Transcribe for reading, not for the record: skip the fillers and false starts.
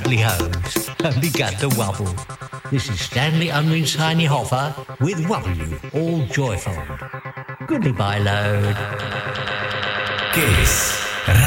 ugly host and began to wobble. This is Stanley Unwin signing off with Wobble You, all joyful. Goodbye, load. Kiss.